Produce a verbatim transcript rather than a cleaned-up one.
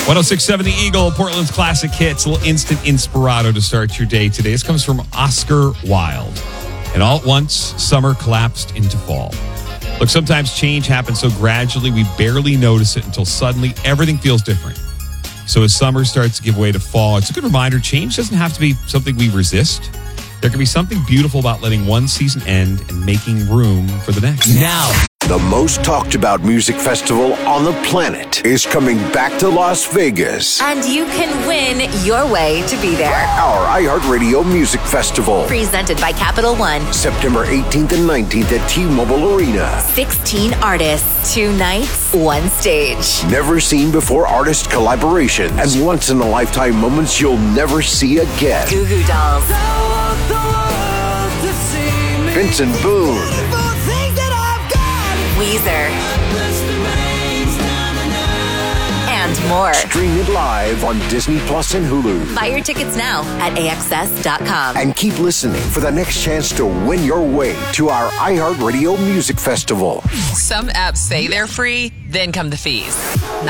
one oh six point seven The Eagle, Portland's classic hits. A little instant inspirato to start your day today. This comes from Oscar Wilde. And all at once, summer collapsed into fall. Look, sometimes change happens so gradually we barely notice it until suddenly everything feels different. So as summer starts to give way to fall, it's a good reminder change doesn't have to be something we resist. There can be something beautiful about letting one season end and making room for the next. Now, the most talked about music festival on the planet is coming back to Las Vegas. And you can win your way to be there. Our iHeartRadio Music Festival. Presented by Capital One. September eighteenth and nineteenth at T-Mobile Arena. sixteen artists, two nights, one stage. Never seen before artist collaborations and once-in-a-lifetime moments you'll never see again. Goo Goo Dolls. Vincent Boone. Weezer. And more. Stream it live on Disney Plus and Hulu. Buy your tickets now at A X S dot com. And keep listening for the next chance to win your way to our iHeartRadio Music Festival. Some apps say they're free, then come the fees.